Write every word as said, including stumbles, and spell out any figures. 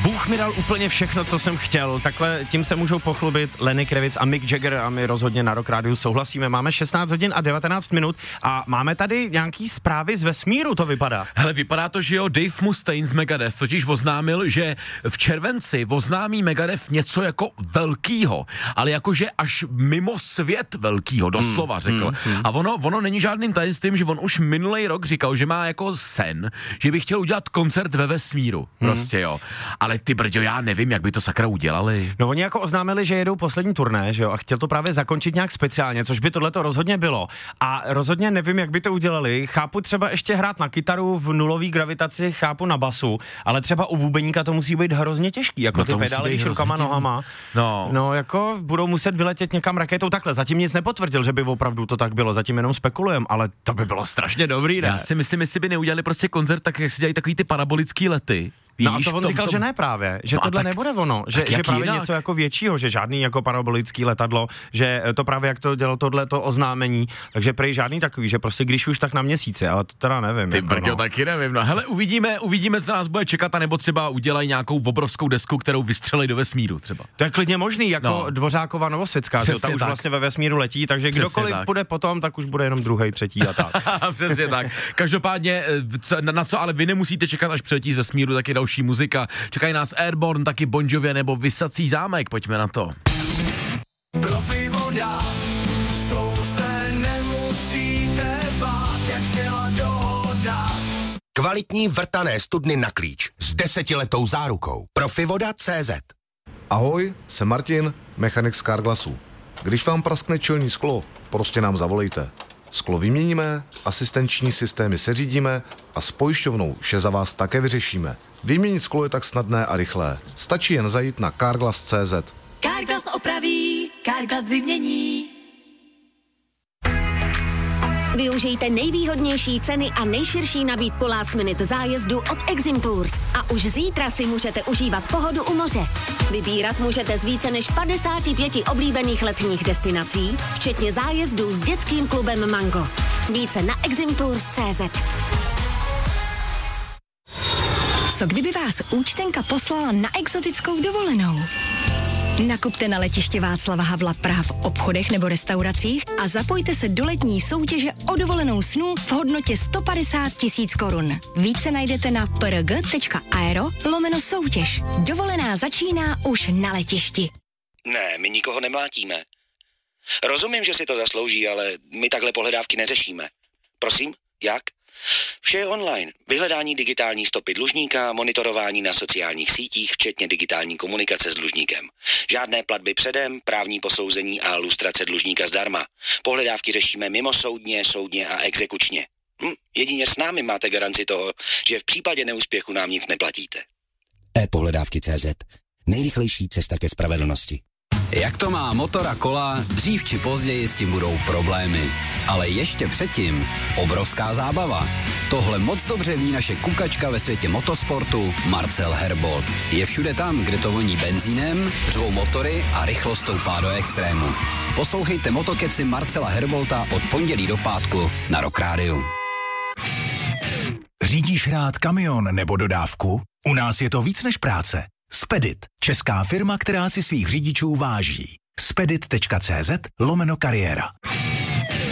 Bůh mi dal úplně všechno, co jsem chtěl. Takhle tím se můžou pochlubit Lenny Kravitz a Mick Jagger a my rozhodně na Rock Rádiu souhlasíme. Máme šestnáct hodin a devatenáct minut a máme tady nějaký zprávy z vesmíru, to vypadá. Hele, vypadá to, že jo, Dave Mustaine z Megadeth totiž oznámil, že v červenci oznámí Megadeth něco jako velkýho, ale jakože až mimo svět velkýho, doslova hmm, řekl. Hmm, hmm. A ono, ono není žádným tajemstvím, že on už minulý rok říkal, že má jako sen, že by chtěl udělat koncert ve vesmíru. Hmm. Prostě jo. Ale ty brďo, já nevím, jak by to sakra udělali. No oni jako oznámili, že jedou poslední turné, že jo, a chtěl to právě zakončit nějak speciálně, což by tohleto rozhodně bylo. A rozhodně nevím, jak by to udělali. Chápu třeba ještě hrát na kytaru v nulový gravitaci, chápu na basu, ale třeba u bubeníka to musí být hrozně těžký, jako no ty pedály rukama, nohama. No. no, jako budou muset vyletět někam raketou takhle. Zatím nic nepotvrdil, že by opravdu to tak bylo, zatím jenom spekulujem, ale to by bylo strašně dobrý, ne? Já si myslím, jestli by neudělali prostě koncert, tak jak si dělají takový ty parabolický lety. Víš, no a to on tom, říkal, tom... že ne právě, že no tohle tak, nebude ono, že, že právě jinak? Něco jako většího, že žádný jako parabolický letadlo, že to právě jak to dělalo tohleto oznámení, takže prej žádný takový, že prostě když už tak na měsíce, ale to teda nevím. Ty jako brďo, no. taky nevím, no hele, uvidíme, uvidíme, co nás bude čekat, a nebo třeba udělají nějakou obrovskou desku, kterou vystřelí do vesmíru třeba. To je klidně možný, jako no. Dvořáková Novosvětská, že ta už tak. Vlastně ve vesmíru letí, takže přesně kdokoliv tak. Bude potom, tak už bude jenom druhý, třetí a tak. Přesně tak. Každopádně, na co ale vy nemusíte čekat, až přiletí z vesmíru, tak je další muzika. Čekají nás Airborne, taky Bon Jovi nebo Vysací zámek, pojďme na to. Profi voda, s tou se nemusíte bát, jak zněla dohoda. Kvalitní vrtané studny na klíč s desetiletou zárukou. Profivoda tečka cé zet. Ahoj, jsem Martin, mechanik z Carglassu. Když vám praskne čelní sklo, prostě nám zavolejte. Sklo vyměníme, asistenční systémy seřídíme a s pojišťovnou vše za vás také vyřešíme. Vyměnit sklo je tak snadné a rychlé. Stačí jen zajít na carglass tečka cé zet. Carglass opraví, Carglass vymění. Využijte nejvýhodnější ceny a nejširší nabídku last minute zájezdu od Exim Tours a už zítra si můžete užívat pohodu u moře. Vybírat můžete z více než padesáti pěti oblíbených letních destinací, včetně zájezdů s dětským klubem Mango. Více na exim tours tečka cé zet. Co kdyby vás účtenka poslala na exotickou dovolenou? Nakupte na letiště Václava Havla Praha v obchodech nebo restauracích a zapojte se do letní soutěže o dovolenou snů v hodnotě sto padesát tisíc korun. Více najdete na prg tečka aero lomeno soutěž. Dovolená začíná už na letišti. Ne, my nikoho nemlátíme. Rozumím, že si to zaslouží, ale my takhle pohledávky neřešíme. Prosím, jak? Vše je online. Vyhledání digitální stopy dlužníka, monitorování na sociálních sítích, včetně digitální komunikace s dlužníkem. Žádné platby předem, právní posouzení a lustrace dlužníka zdarma. Pohledávky řešíme mimosoudně, soudně a exekučně. Hm, jedině s námi máte garanci toho, že v případě neúspěchu nám nic neplatíte. e-pohledávky tečka cé zet. Nejrychlejší cesta ke spravedlnosti. Jak to má motor a kola, dřív či později s tím budou problémy. Ale ještě předtím obrovská zábava. Tohle moc dobře ví naše kukačka ve světě motosportu Marcel Herbold. Je všude tam, kde to voní benzínem, řvou motory a rychlost stoupá do extrému. Poslouchejte motokeci Marcela Herbolta od pondělí do pátku na Rock Rádiu. Řídíš rád kamion nebo dodávku? U nás je to víc než práce. Spedit, česká firma, která si svých řidičů váží. spedit tečka cé zet lomeno kariéra.